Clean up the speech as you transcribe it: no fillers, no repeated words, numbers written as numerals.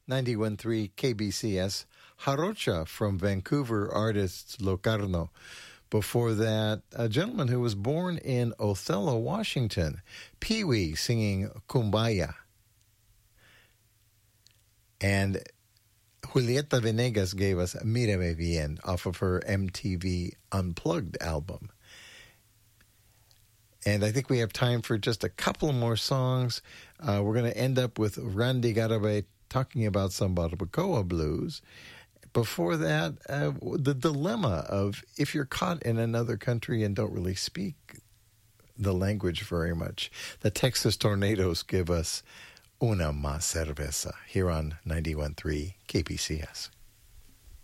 91.3 KBCS, Jarocha from Vancouver artist Locarno. Before that, a gentleman who was born in Othello, Washington, Pee Wee singing Kumbaya. And Julieta Venegas gave us Mírame Bien off of her MTV Unplugged album. And I think we have time for just a couple more songs. We're going to end up with Randy Garabay talking about some Barbacoa blues. Before that, the dilemma of if you're caught in another country and don't really speak the language very much. The Texas Tornadoes give us Una Más Cerveza here on 91.3 KPCS.